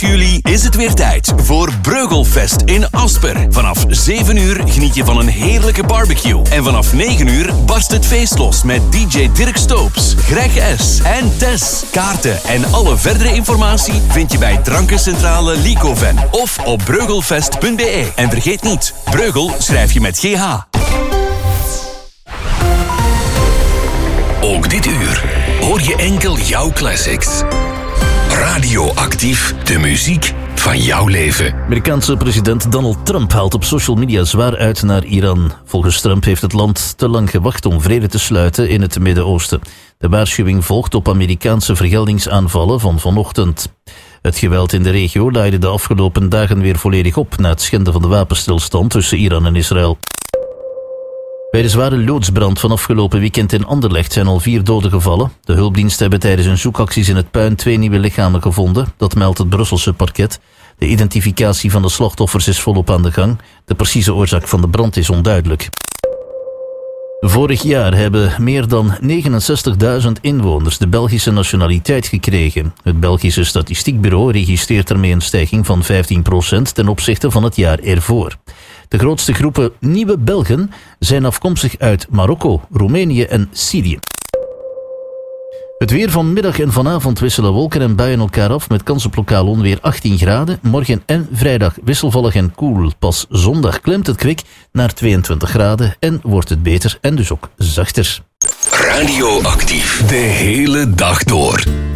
juli is het weer tijd voor Breugelfest in Asper. Vanaf 7 uur geniet je van een heerlijke barbecue. En vanaf 9 uur barst het feest los met DJ Dirk Stoops, Greg S. en Tess. Kaarten en alle verdere informatie vind je bij Drankencentrale Licoven of op breugelfest.be. En vergeet niet, Breugel schrijf je met GH. Ook dit uur hoor je enkel jouw classics. Radioactief, de muziek van jouw leven. Amerikaanse president Donald Trump haalt op social media zwaar uit naar Iran. Volgens Trump heeft het land te lang gewacht om vrede te sluiten in het Midden-Oosten. De waarschuwing volgt op Amerikaanse vergeldingsaanvallen van vanochtend. Het geweld in de regio laaide de afgelopen dagen weer volledig op na het schenden van de wapenstilstand tussen Iran en Israël. Bij de zware loodsbrand van afgelopen weekend in Anderlecht zijn al 4 doden gevallen. De hulpdiensten hebben tijdens hun zoekacties in het puin 2 nieuwe lichamen gevonden. Dat meldt het Brusselse parket. De identificatie van de slachtoffers is volop aan de gang. De precieze oorzaak van de brand is onduidelijk. Vorig jaar hebben meer dan 69.000 inwoners de Belgische nationaliteit gekregen. Het Belgische Statistiekbureau registreert ermee een stijging van 15% ten opzichte van het jaar ervoor. De grootste groepen nieuwe Belgen zijn afkomstig uit Marokko, Roemenië en Syrië. Het weer vanmiddag en vanavond wisselen wolken en buien elkaar af met kans op lokaal onweer 18 graden. Morgen en vrijdag wisselvallig en koel. Pas zondag klimt het kwik naar 22 graden en wordt het beter en dus ook zachter. Radioactief, de hele dag door.